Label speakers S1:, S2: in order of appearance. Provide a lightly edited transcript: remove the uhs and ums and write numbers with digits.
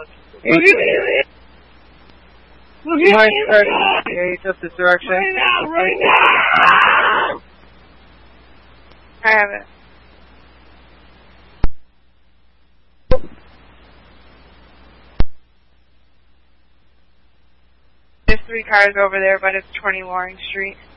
S1: Behind start, yeah, up this direction.
S2: Right now!
S3: I have it. There's 3 cars over there, but it's 20 Loring Street.